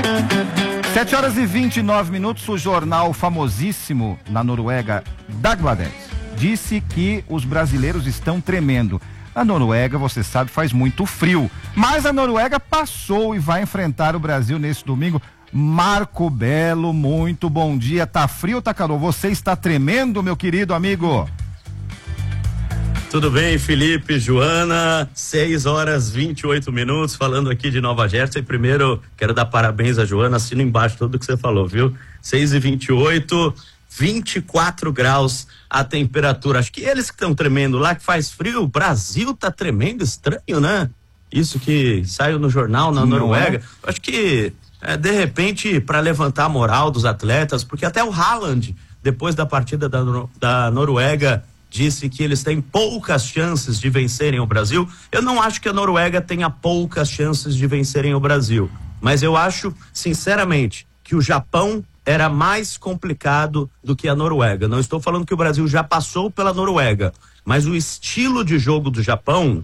7h29, o jornal famosíssimo na Noruega, Dagbladet, disse que os brasileiros estão tremendo. A Noruega, você sabe, faz muito frio, mas a Noruega passou e vai enfrentar o Brasil nesse domingo. Marco Belo, muito bom dia. Tá frio ou tá calor? Você está tremendo, meu querido amigo? Tudo bem, Felipe, Joana, 6h28, falando aqui de Nova Jersey. Primeiro, quero dar parabéns a Joana, assino embaixo tudo que você falou, viu? 6h28, 24 graus a temperatura. Acho que eles que estão tremendo lá, que faz frio, o Brasil tá tremendo, estranho, né? Isso que saiu no jornal na Noruega. Acho que, de repente, para levantar a moral dos atletas, porque até o Haaland, depois da partida da Noruega, disse que eles têm poucas chances de vencerem o Brasil. Eu não acho que a Noruega tenha poucas chances de vencerem o Brasil, mas eu acho, sinceramente, que o Japão era mais complicado do que a Noruega. Não estou falando que o Brasil já passou pela Noruega, mas o estilo de jogo do Japão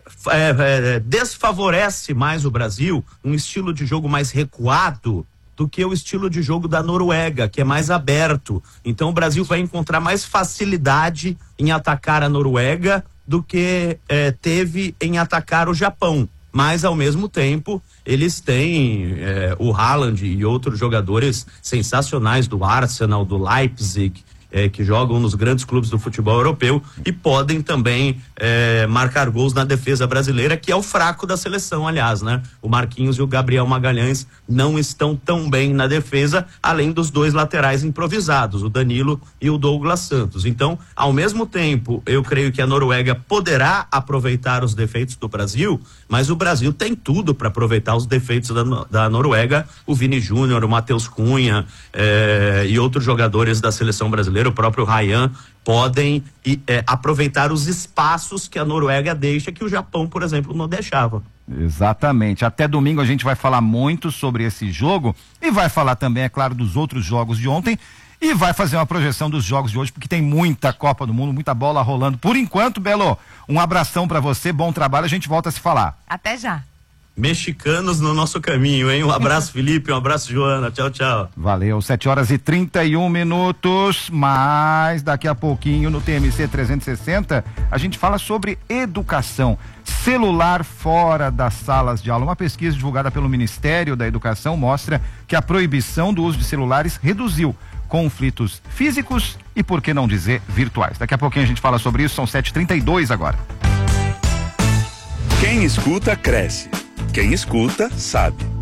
desfavorece mais o Brasil, um estilo de jogo mais recuado do que o estilo de jogo da Noruega, que é mais aberto. Então o Brasil vai encontrar mais facilidade em atacar a Noruega do que teve em atacar o Japão. Mas, ao mesmo tempo, eles têm o Haaland e outros jogadores sensacionais do Arsenal, do Leipzig, que jogam nos grandes clubes do futebol europeu e podem também marcar gols na defesa brasileira, que é o fraco da seleção, aliás, né? O Marquinhos e o Gabriel Magalhães não estão tão bem na defesa, além dos dois laterais improvisados, o Danilo e o Douglas Santos. Então, ao mesmo tempo, eu creio que a Noruega poderá aproveitar os defeitos do Brasil, mas o Brasil tem tudo para aproveitar os defeitos da Noruega. O Vini Júnior, o Matheus Cunha e outros jogadores da seleção brasileira, o próprio Ryan, podem aproveitar os espaços que a Noruega deixa, que o Japão, por exemplo, não deixava. Exatamente. Até domingo a gente vai falar muito sobre esse jogo e vai falar também, é claro, dos outros jogos de ontem e vai fazer uma projeção dos jogos de hoje, porque tem muita Copa do Mundo, muita bola rolando. Por enquanto, Belo, um abração pra você, bom trabalho, a gente volta a se falar. Até já. Mexicanos no nosso caminho, hein? Um abraço, Felipe, um abraço, Joana. Tchau, tchau. Valeu, 7h31, mas daqui a pouquinho no TMC 360 a gente fala sobre educação. Celular fora das salas de aula. Uma pesquisa divulgada pelo Ministério da Educação mostra que a proibição do uso de celulares reduziu conflitos físicos e, por que não dizer, virtuais. Daqui a pouquinho a gente fala sobre isso, são 7h32 agora. Quem escuta, cresce. Quem escuta, sabe.